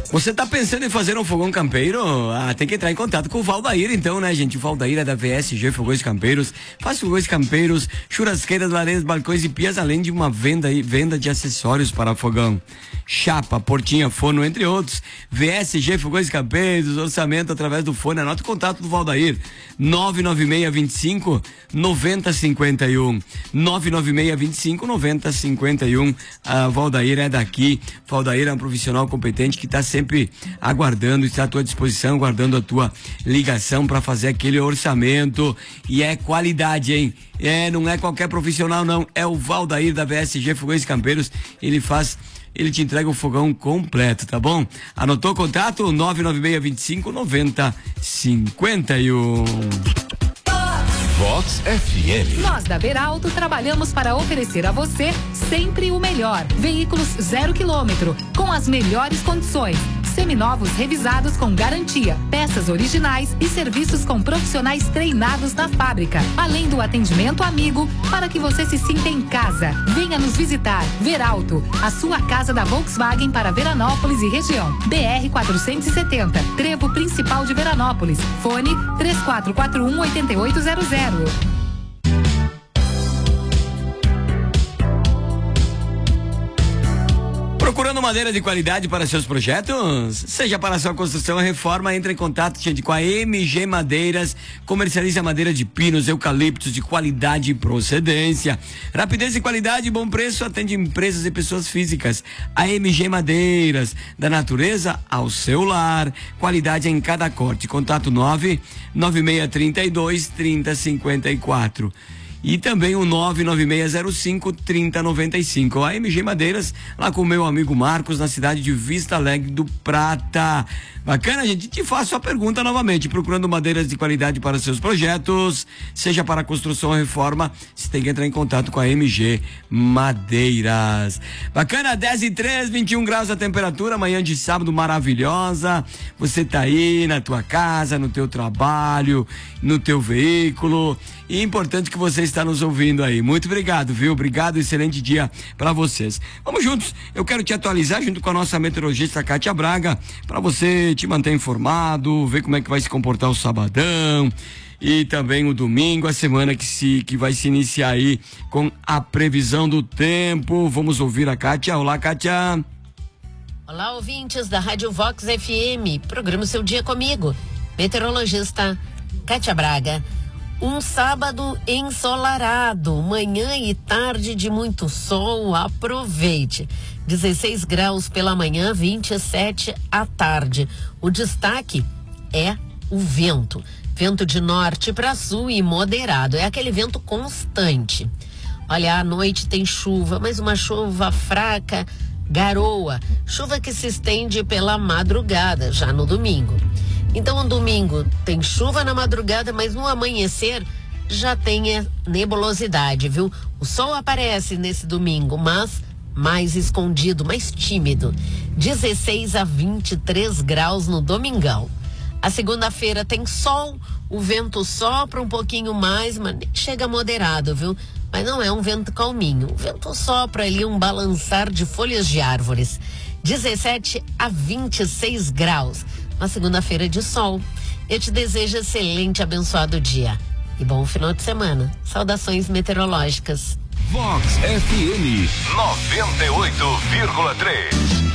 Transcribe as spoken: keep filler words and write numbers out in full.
Você tá pensando em fazer um fogão campeiro? Ah, tem que entrar em contato com o Valdair então, né, gente? O Valdair é da V S G Fogões Campeiros, faz fogões campeiros, churrasqueiras, lareiras, balcões e pias, além de uma venda e venda de acessórios para fogão. Chapa, portinha, forno, entre outros. V S G Fogões Campeiros, orçamento através do fone. Anota o contato do Valdair. nove nove seis, vinte e cinco, noventa, cinquenta e um. nove nove seis, vinte e cinco, noventa, cinquenta e um. A Valdair é daqui. Valdair é um profissional competente que está sempre aguardando, está à tua disposição, aguardando a tua ligação para fazer aquele orçamento. E é qualidade, hein? É, não é qualquer profissional, não. É o Valdair da V S G Fogões Campeiros. Ele faz. Ele te entrega o fogão completo, tá bom? Anotou o contato? nove nove seis, vinte e cinco, noventa, cinquenta e um. Vox F M. Nós da Beralto trabalhamos para oferecer a você sempre o melhor. Veículos zero quilômetro, com as melhores condições. Seminovos revisados com garantia, peças originais e serviços com profissionais treinados na fábrica. Além do atendimento amigo, para que você se sinta em casa. Venha nos visitar. Veralto, a sua casa da Volkswagen para Veranópolis e região. B R quatrocentos e setenta, Trevo Principal de Veranópolis. Fone três quatro quatro um, oito oito zero zero. Procurando madeira de qualidade para seus projetos? Seja para sua construção ou reforma, entre em contato, gente, com a M G Madeiras. Comercializa madeira de pinos, eucaliptos de qualidade e procedência. Rapidez e qualidade, bom preço, atende empresas e pessoas físicas. A M G Madeiras, da natureza ao seu lar. Qualidade em cada corte. Contato nove nove seis três dois, trinta, cinquenta e quatro. E também o nove nove seis zero cinco, trinta, noventa e cinco. A M G Madeiras, lá com o meu amigo Marcos, na cidade de Vista Alegre do Prata. Bacana, gente? Te faço a pergunta novamente. Procurando madeiras de qualidade para seus projetos, seja para construção ou reforma, você tem que entrar em contato com a M G Madeiras. Bacana, dez e três, vinte e um graus a temperatura, manhã de sábado maravilhosa. Você tá aí na tua casa, no teu trabalho, no teu veículo. E é importante que você está nos ouvindo aí. Muito obrigado, viu? Obrigado, excelente dia para vocês. Vamos juntos. Eu quero te atualizar junto com a nossa meteorologista Kátia Braga, para você te manter informado, ver como é que vai se comportar o sabadão e também o domingo, a semana que se que vai se iniciar aí com a previsão do tempo. Vamos ouvir a Kátia. Olá, Kátia. Olá, ouvintes da Rádio Vox F M. Programa o seu dia comigo. Meteorologista Kátia Braga. Um sábado ensolarado, manhã e tarde de muito sol, aproveite. dezesseis graus pela manhã, vinte e sete à tarde. O destaque é o vento. Vento de norte para sul e moderado, é aquele vento constante. Olha, à noite tem chuva, mas uma chuva fraca, garoa. Chuva que se estende pela madrugada, já no domingo. Então, no domingo tem chuva na madrugada, mas no amanhecer já tem nebulosidade, viu? O sol aparece nesse domingo, mas mais escondido, mais tímido. dezesseis a vinte e três graus no domingão. A segunda-feira tem sol, o vento sopra um pouquinho mais, mas chega moderado, viu? Mas não é um vento calminho. O vento sopra ali um balançar de folhas de árvores. dezessete a vinte e seis graus. Uma segunda-feira de sol. Eu te desejo excelente, abençoado dia. E bom final de semana. Saudações meteorológicas. Vox F M noventa e oito vírgula três.